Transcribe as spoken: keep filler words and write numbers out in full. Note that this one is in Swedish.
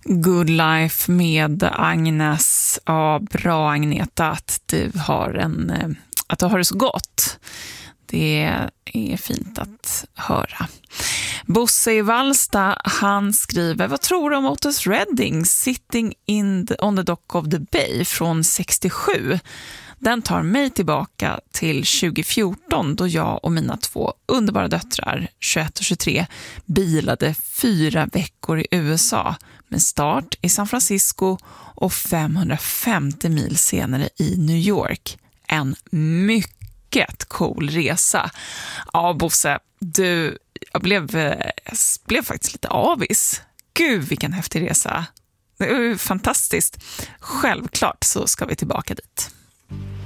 Good Life med Agnes. Ja, bra Agneta att du har, en, att du har det så gott. Det är fint att höra. Bosse i Vallsta, han skriver: vad tror du om Otis Redding Sitting in the, on the Dock of the Bay från sextiosju? Den tar mig tillbaka till tjugo fjorton då jag och mina två underbara döttrar, tjugoett och tjugotre, bilade fyra veckor i U S A med start i San Francisco och femhundrafemtio mil senare i New York. En mycket cool resa. Ja, Bosse, du, jag blev, jag blev faktiskt lite avis. Gud, vilken häftig resa. Det är fantastiskt. Självklart så ska vi tillbaka dit.